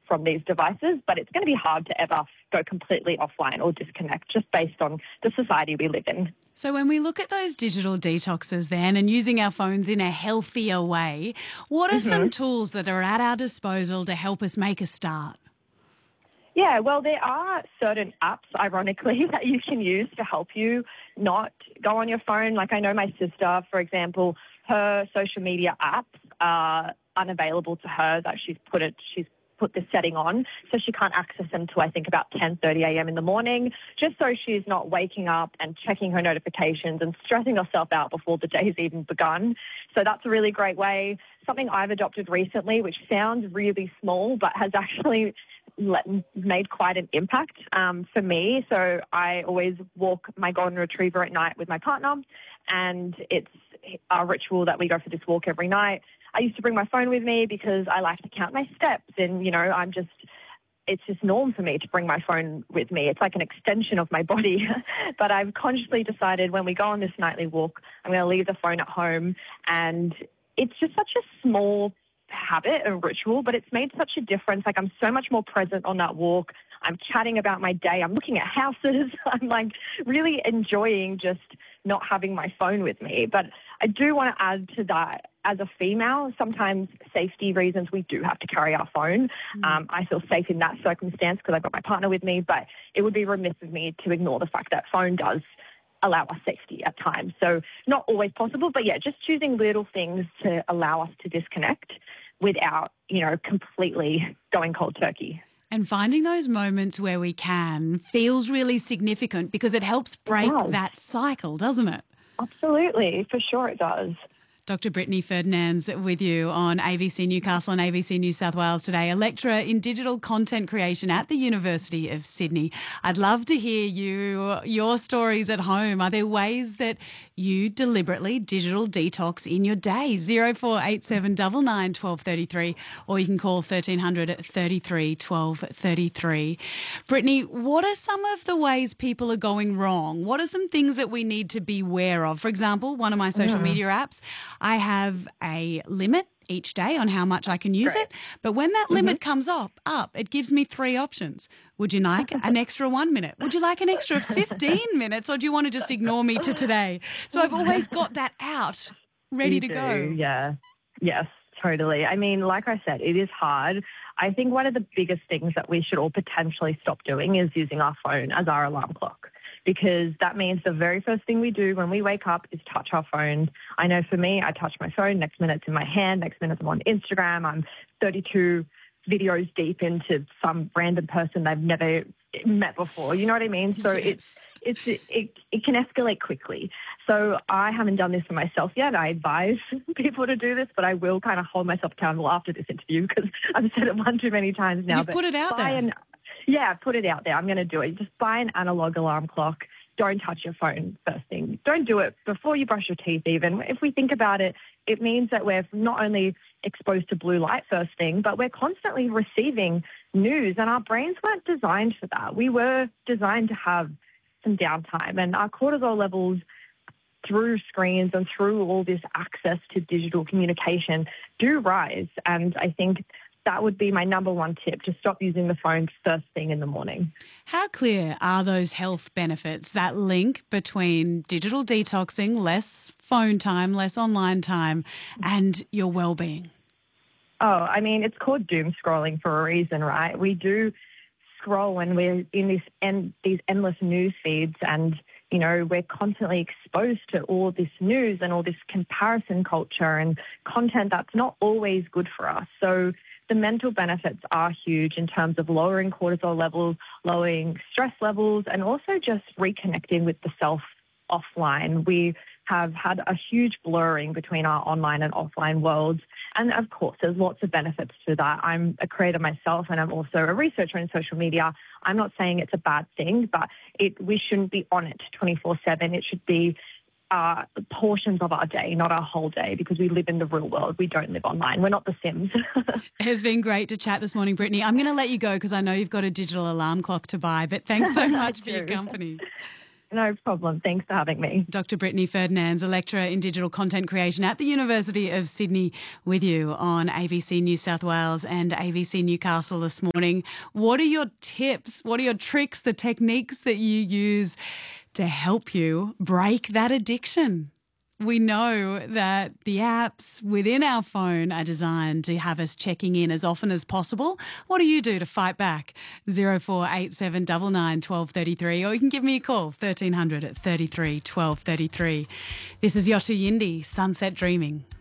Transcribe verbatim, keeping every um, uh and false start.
from these devices, but it's going to be hard to ever go completely offline or disconnect just based on the society we live in. So when we look at those digital detoxes then and using our phones in a healthier way, what are mm-hmm. some tools that are at our disposal to help us make a start? Yeah, well, there are certain apps, ironically, that you can use to help you not go on your phone. Like I know my sister, for example, her social media apps are unavailable to her, that she's put it, she's put this setting on, so she can't access them till I think about ten thirty a.m. in the morning, just so she's not waking up and checking her notifications and stressing herself out before the day's even begun. So that's a really great way. Something I've adopted recently, which sounds really small, but has actually let, made quite an impact um, for me. So I always walk my golden retriever at night with my partner, and it's a ritual that we go for this walk every night. I used to bring my phone with me because I like to count my steps, and, you know, I'm just, it's just norm for me to bring my phone with me. It's like an extension of my body. But I've consciously decided when we go on this nightly walk, I'm going to leave the phone at home. And it's just such a small habit and ritual, but it's made such a difference. Like I'm so much more present on that walk. I'm chatting about my day. I'm looking at houses. I'm like really enjoying just not having my phone with me. But I do want to add to that, as a female, sometimes safety reasons, we do have to carry our phone. Mm. Um, I feel safe in that circumstance because I've got my partner with me, but it would be remiss of me to ignore the fact that phone does allow us safety at times. So not always possible, but yeah, just choosing little things to allow us to disconnect without, you know, completely going cold turkey. And finding those moments where we can feels really significant because it helps break that cycle, doesn't it? Absolutely. For sure it does. Doctor Brittany Ferdinands with you on A B C Newcastle and A B C New South Wales today, a lecturer in digital content creation at the University of Sydney. I'd love to hear you, your stories at home. Are there ways that you deliberately digital detox in your day? zero four eight seven nine nine one two three three or you can call thirteen hundred thirty-three twelve thirty-three. Brittany, what are some of the ways people are going wrong? What are some things that we need to be aware of? For example, one of my social yeah. media apps, I have a limit each day on how much I can use Great. it. But when that limit mm-hmm. comes up, up, it gives me three options. Would you like an extra one minute? Would you like an extra fifteen minutes? Or do you want to just ignore me to today? So I've always got that out, ready you to do, go. Yeah. Yes, totally. I mean, like I said, it is hard. I think one of the biggest things that we should all potentially stop doing is using our phone as our alarm clock, because that means the very first thing we do when we wake up is touch our phones. I know for me, I touch my phone, next minute it's in my hand, next minute I'm on Instagram, I'm thirty-two videos deep into some random person they've never met before. You know what I mean? So yes. it's it's it, it, it can escalate quickly. So I haven't done this for myself yet. I advise people to do this, but I will kind of hold myself accountable after this interview because I've said it one too many times now. You've but put it out there. An, yeah, put it out there. I'm going to do it. Just buy an analog alarm clock. Don't touch your phone first thing. Don't do it before you brush your teeth even. If we think about it, it means that we're not only exposed to blue light first thing, but we're constantly receiving news, and our brains weren't designed for that. We were designed to have some downtime, and our cortisol levels through screens and through all this access to digital communication do rise. And I think that would be my number one tip, to stop using the phone first thing in the morning. How clear are those health benefits, that link between digital detoxing, less phone time, less online time, and your well-being? Oh, I mean, it's called doom scrolling for a reason, right? We do scroll when we're in this en- these endless news feeds, and, you know, we're constantly exposed to all this news and all this comparison culture and content that's not always good for us. So the mental benefits are huge in terms of lowering cortisol levels, lowering stress levels, and also just reconnecting with the self offline. We have had a huge blurring between our online and offline worlds. And of course, there's lots of benefits to that. I'm a creator myself, and I'm also a researcher in social media. I'm not saying it's a bad thing, but it, we shouldn't be on it twenty-four seven. It should be uh, portions of our day, not our whole day, because we live in the real world. We don't live online. We're not The Sims. It has been great to chat this morning, Brittany. I'm going to let you go because I know you've got a digital alarm clock to buy, but thanks so much for your company. No problem. Thanks for having me. Doctor Brittany Ferdinands, a lecturer in digital content creation at the University of Sydney, with you on A B C New South Wales and A B C Newcastle this morning. What are your tips? What are your tricks, the techniques that you use to help you break that addiction? We know that the apps within our phone are designed to have us checking in as often as possible. What do you do to fight back? zero four eight seven nine nine one two three three, or you can give me a call, thirteen hundred at thirty-three twelve thirty-three. This is Yothu Yindi, Sunset Dreaming.